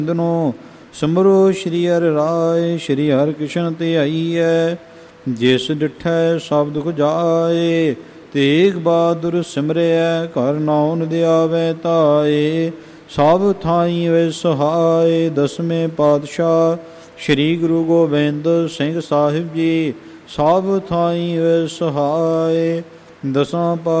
ਦਿਨੋ ਸਿਮਰੋ ਸ਼੍ਰੀ ਹਰਿ ਰਾਏ। ਸ਼੍ਰੀ ਹਰਿ ਕ੍ਰਿਸ਼ਨ ਤੇ ਆਈਐ, ਜਿਸ ਡਿਠੈ ਸਭ ਦੁਖ ਜਾਏ। ਤੇਗ ਬਹਾਦਰ ਸਿਮਰਿਐ, ਘਰ ਨਾਉ ਨਿਦ ਆਵੈ ਤਾਏ। ਸਭ ਥਾਈ ਵੇ ਸਹਾਏ। ਦਸਵੇਂ ਪਾਤਸ਼ਾਹ ਸ਼੍ਰੀ ਗੁਰੂ ਗੋਬਿੰਦ ਸਿੰਘ ਸਾਹਿਬ ਜੀ, ਸਭ ਥਾਈ ਵੇ ਸਹਾਏ। ਦਸਾਂ